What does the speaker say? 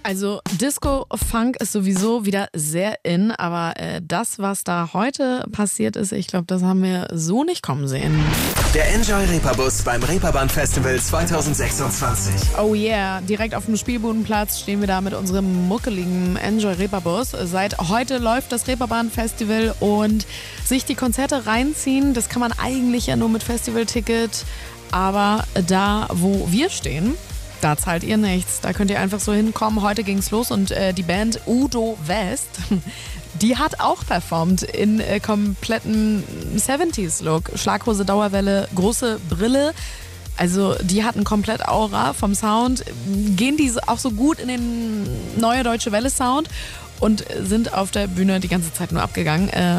Also Disco-Funk ist sowieso wieder sehr in, aber das, was da heute passiert ist, ich glaube, das haben wir so nicht kommen sehen. Der Enjoy Reeperbus beim Reeperbahn Festival 2026. Oh yeah, direkt auf dem Spielbudenplatz stehen wir da mit unserem muckeligen Enjoy Reeperbus. Seit heute läuft das Reeperbahn Festival und sich die Konzerte reinziehen, das kann man eigentlich ja nur mit Festivalticket, aber da, wo wir stehen, da zahlt ihr nichts. Da könnt ihr einfach so hinkommen. Heute ging's los und die Band Udo West, die hat auch performt in kompletten 70s-Look. Schlaghose, Dauerwelle, große Brille. Also die hatten komplett Aura vom Sound. Gehen die auch so gut in den Neue Deutsche Welle Sound und sind auf der Bühne die ganze Zeit nur abgegangen.